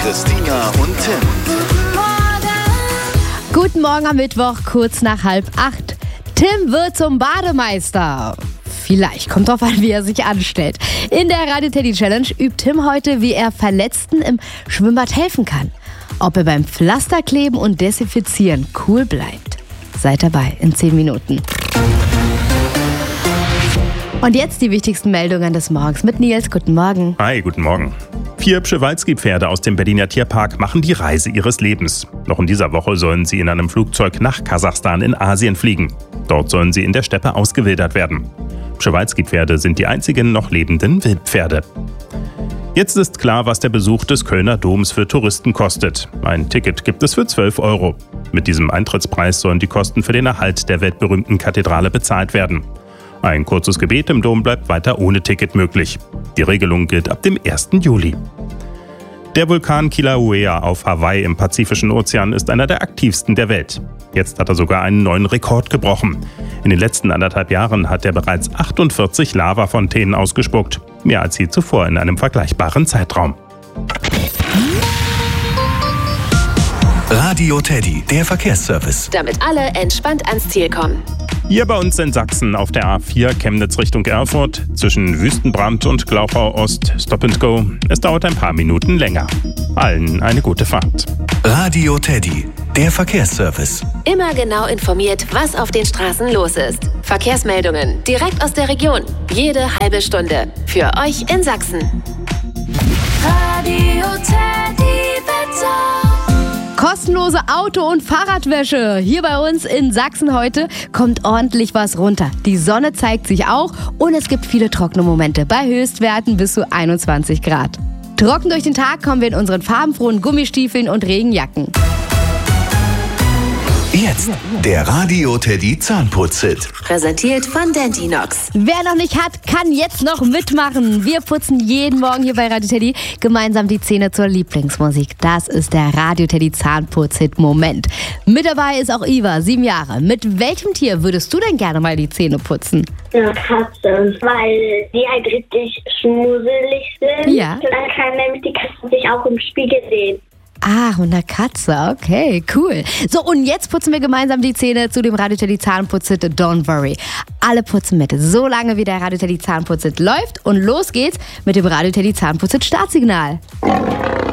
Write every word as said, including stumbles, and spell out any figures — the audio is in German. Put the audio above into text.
Christina und Tim. Guten Morgen am Mittwoch, kurz nach halb acht. Tim wird zum Bademeister. Vielleicht, kommt drauf an, wie er sich anstellt. In der Radio Teddy Challenge übt Tim heute, wie er Verletzten im Schwimmbad helfen kann. Ob er beim Pflasterkleben und Desinfizieren cool bleibt. Seid dabei in zehn Minuten. Und jetzt die wichtigsten Meldungen des Morgens mit Nils. Guten Morgen. Hi, guten Morgen. Vier Przewalski-Pferde aus dem Berliner Tierpark machen die Reise ihres Lebens. Noch in dieser Woche sollen sie in einem Flugzeug nach Kasachstan in Asien fliegen. Dort sollen sie in der Steppe ausgewildert werden. Przewalski-Pferde sind die einzigen noch lebenden Wildpferde. Jetzt ist klar, was der Besuch des Kölner Doms für Touristen kostet. Ein Ticket gibt es für zwölf Euro. Mit diesem Eintrittspreis sollen die Kosten für den Erhalt der weltberühmten Kathedrale bezahlt werden. Ein kurzes Gebet im Dom bleibt weiter ohne Ticket möglich. Die Regelung gilt ab dem ersten Juli. Der Vulkan Kilauea auf Hawaii im Pazifischen Ozean ist einer der aktivsten der Welt. Jetzt hat er sogar einen neuen Rekord gebrochen. In den letzten anderthalb Jahren hat er bereits achtundvierzig Lavafontänen ausgespuckt. Mehr als je zuvor in einem vergleichbaren Zeitraum. Radio Teddy, der Verkehrsservice. Damit alle entspannt ans Ziel kommen. Hier bei uns in Sachsen auf der A vier Chemnitz Richtung Erfurt zwischen Wüstenbrand und Glauchau Ost Stop and Go. Es dauert ein paar Minuten länger. Allen eine gute Fahrt. Radio Teddy, der Verkehrsservice. Immer genau informiert, was auf den Straßen los ist. Verkehrsmeldungen direkt aus der Region. Jede halbe Stunde. Für euch in Sachsen. Radio Teddy Wetter. Kostenlose Auto- und Fahrradwäsche. Hier bei uns in Sachsen heute kommt ordentlich was runter. Die Sonne zeigt sich auch und es gibt viele trockene Momente bei Höchstwerten bis zu einundzwanzig Grad. Trocken durch den Tag kommen wir in unseren farbenfrohen Gummistiefeln und Regenjacken. Jetzt der Radio Teddy Zahnputz-Hit. Präsentiert von Dentinox. Wer noch nicht hat, kann jetzt noch mitmachen. Wir putzen jeden Morgen hier bei Radio Teddy gemeinsam die Zähne zur Lieblingsmusik. Das ist der Radio Teddy Zahnputz-Hit-Moment. Mit dabei ist auch Iva, sieben Jahre. Mit welchem Tier würdest du denn gerne mal die Zähne putzen? Eine Katze, weil die halt richtig schmusselig sind. Ja. Und dann kann nämlich die Katze sich auch im Spiegel sehen. Ach, und eine Katze, okay, cool. So, und jetzt putzen wir gemeinsam die Zähne zu dem Radio Teddy Zahnputz-Hit Don't Worry. Alle putzen mit, so lange wie der Radio Teddy Zahnputz-Hit läuft. Und los geht's mit dem Radio Teddy Zahnputz-Hit Startsignal.